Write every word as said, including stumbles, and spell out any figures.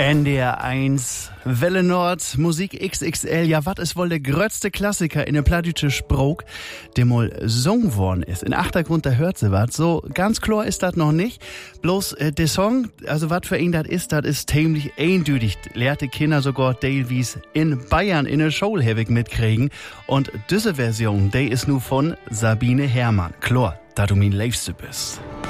N D R eins, Welle Nord, Musik X X L. Ja, wat ist wohl der größte Klassiker in der plattdeutsche Sprach, der mal sung worden ist? In Achtergrund, da hört sie wat. So ganz klar ist das noch nicht. Bloß äh, der Song, also wat für ihn das ist, das ist ziemlich eindeutig. Lehrte Kinder sogar teilweise in Bayern in der Schule hewig mitkriegen. Und diese Version, die ist nur von Sabine Herrmann. Klar, da du mein Liebste bist.